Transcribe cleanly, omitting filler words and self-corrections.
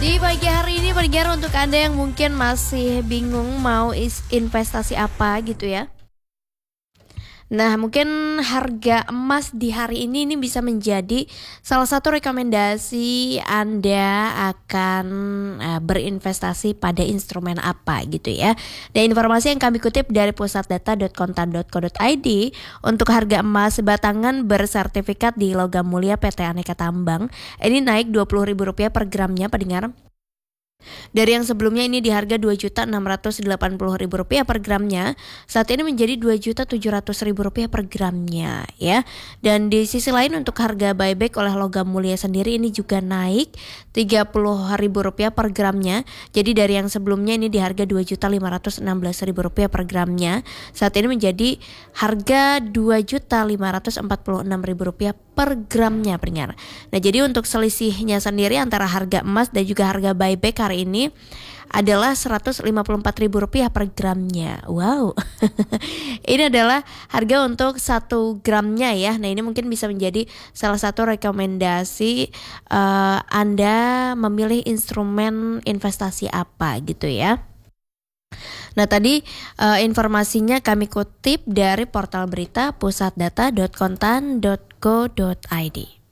Di pagi hari ini pendengar, untuk Anda yang mungkin masih bingung mau investasi apa gitu ya. Nah, mungkin harga emas di hari ini bisa menjadi salah satu rekomendasi Anda akan berinvestasi pada instrumen apa gitu ya. Dan informasi yang kami kutip dari pusatdata.kontan.co.id, untuk harga emas batangan bersertifikat di logam mulia PT Aneka Tambang ini naik Rp20.000 per gramnya pendengar. Dari yang sebelumnya ini di harga Rp2.680.000 per gramnya, saat ini menjadi Rp2.700.000 per gramnya ya. Dan di sisi lain untuk harga buyback oleh logam mulia sendiri ini juga naik Rp30.000 per gramnya. Jadi dari yang sebelumnya ini di harga Rp2.516.000 per gramnya, saat ini menjadi harga Rp2.546.000 per gramnya pendengar. Nah, jadi untuk selisihnya sendiri antara harga emas dan juga harga buyback hari ini adalah Rp154.000 per gramnya. Wow. Ini adalah harga untuk 1 gramnya ya. Nah, ini mungkin bisa menjadi salah satu rekomendasi Anda memilih instrumen investasi apa gitu ya. Nah, tadi informasinya kami kutip dari portal berita pusatdata.kontan.co.id.